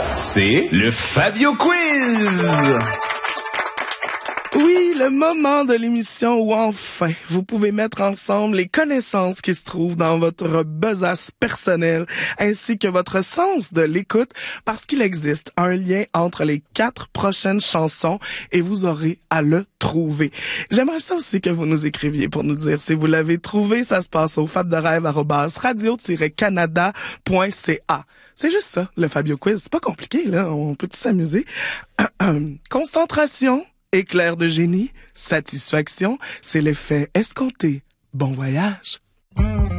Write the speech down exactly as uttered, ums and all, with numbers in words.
C'est le Fabio Quiz! Oui, le moment de l'émission où enfin vous pouvez mettre ensemble les connaissances qui se trouvent dans votre besace personnelle ainsi que votre sens de l'écoute parce qu'il existe un lien entre les quatre prochaines chansons et vous aurez à le trouver. J'aimerais ça aussi que vous nous écriviez pour nous dire si vous l'avez trouvé. Ça se passe au fab de rêve arobase radio tiret canada point c a. C'est juste ça, le Fabio Quiz. C'est pas compliqué, là. On peut tous s'amuser. Concentration. Éclair de génie, satisfaction, c'est l'effet escompté. Bon voyage.